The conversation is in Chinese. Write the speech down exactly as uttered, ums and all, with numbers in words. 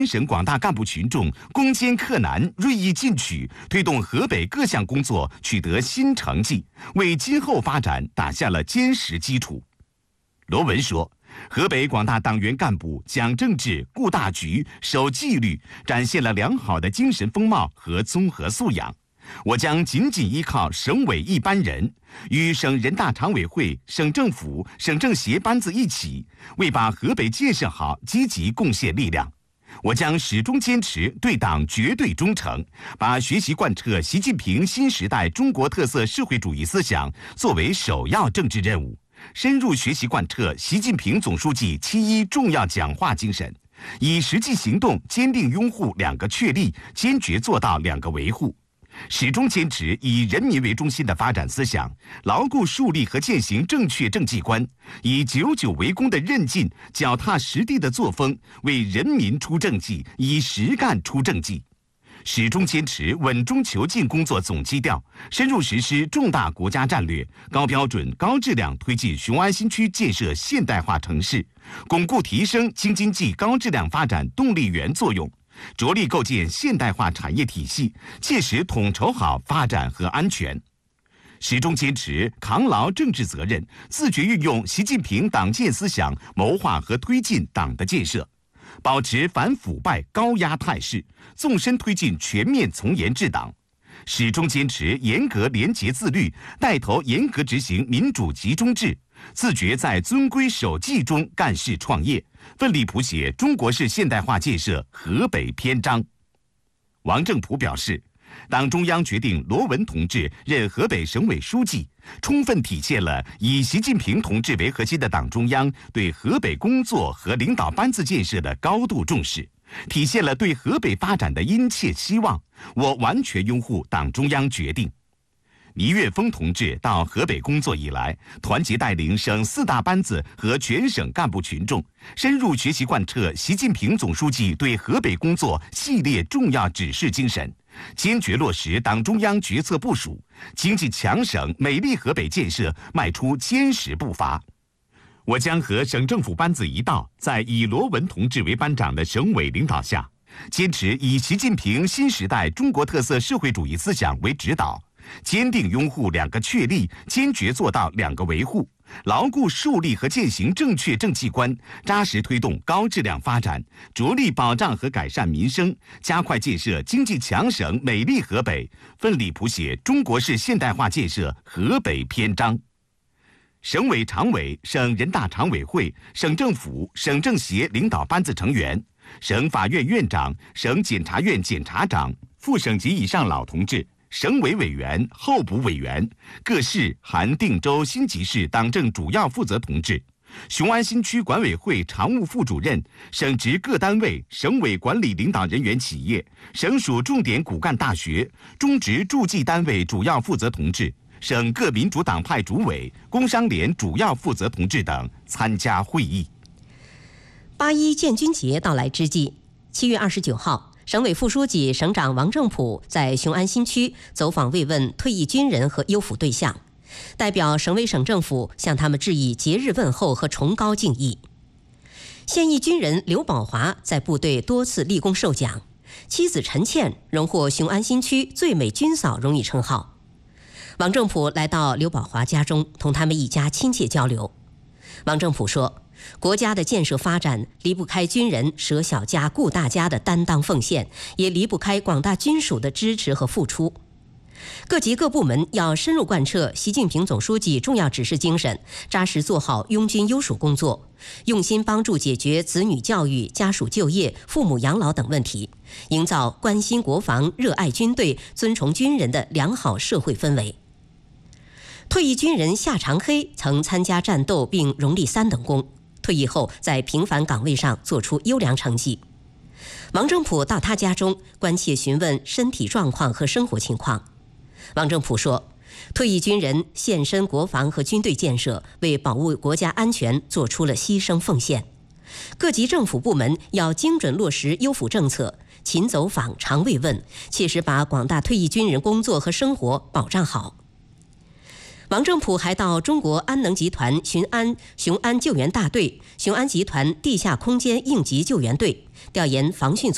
省广大干部群众攻坚克难，锐意进取，推动河北各项工作取得新成绩，为今后发展打下了坚实基础。罗文说，河北广大党员干部讲政治、顾大局、守纪律，展现了良好的精神风貌和综合素养。我将紧紧依靠省委一班人，与省人大常委会、省政府、省政协班子一起，为把河北建设好积极贡献力量。我将始终坚持对党绝对忠诚，把学习贯彻习近平新时代中国特色社会主义思想作为首要政治任务，深入学习贯彻习近平总书记七一重要讲话精神，以实际行动坚定拥护两个确立，坚决做到两个维护。始终坚持以人民为中心的发展思想，牢固树立和践行正确政绩观，以久久为功的韧劲、脚踏实地的作风，为人民出政绩，以实干出政绩。始终坚持稳中求进工作总基调，深入实施重大国家战略，高标准、高质量推进雄安新区建设现代化城市，巩固提升京津冀高质量发展动力源作用。着力构建现代化产业体系，切实统筹好发展和安全。始终坚持扛牢政治责任，自觉运用习近平党建思想，谋划和推进党的建设，保持反腐败高压态势，纵深推进全面从严治党。始终坚持严格廉洁自律，带头严格执行民主集中制，自觉在遵规守纪中干事创业，奋力谱写中国式现代化建设河北篇章。王正普表示，党中央决定罗文同志任河北省委书记，充分体现了以习近平同志为核心的党中央对河北工作和领导班子建设的高度重视，体现了对河北发展的殷切希望。我完全拥护党中央决定。倪岳峰同志到河北工作以来，团结带领省四大班子和全省干部群众，深入学习贯彻习近平总书记对河北工作系列重要指示精神，坚决落实党中央决策部署，经济强省、美丽河北建设迈出坚实步伐。我将和省政府班子一道，在以罗文同志为班长的省委领导下，坚持以习近平新时代中国特色社会主义思想为指导，坚定拥护两个确立，坚决做到两个维护，牢固树立和践行正确政绩观，扎实推动高质量发展，着力保障和改善民生，加快建设经济强省美丽河北，奋力谱写中国式现代化建设河北篇章。省委常委、省人大常委会、省政府、省政协领导班子成员，省法院院长、省检察院检察长、副省级以上老同志，省委委员、候补委员，各市含定州新集市党政主要负责同志，雄安新区管委会常务副主任，省直各单位、省委管理领导人员企业，省属重点骨干大学、中直驻纪单位主要负责同志，省各民主党派主委、工商联主要负责同志等参加会议。 八一建军节到来之际，七月二十九号，省委副书记、省长王正普在雄安新区走访慰问退役军人和优抚对象，代表省委省政府向他们致以节日问候和崇高敬意。现役军人刘宝华在部队多次立功受奖，妻子陈倩荣获雄安新区最美军嫂荣誉称号。王正普来到刘宝华家中，同他们一家亲切交流。王正普说，国家的建设发展离不开军人舍小家顾大家的担当奉献，也离不开广大军属的支持和付出。各级各部门要深入贯彻习近平总书记重要指示精神，扎实做好拥军优属工作，用心帮助解决子女教育、家属就业、父母养老等问题，营造关心国防、热爱军队、尊崇军人的良好社会氛围。退役军人夏长黑曾参加战斗并荣立三等功，退役后在平凡岗位上做出优良成绩。王正普到他家中关切询问身体状况和生活情况。王正普说，退役军人献身国防和军队建设，为保卫国家安全做出了牺牲奉献。各级政府部门要精准落实优抚政策，勤走访、常慰问，切实把广大退役军人工作和生活保障好。王正普还到中国安能集团雄安雄安救援大队、雄安集团地下空间应急救援队调研防汛措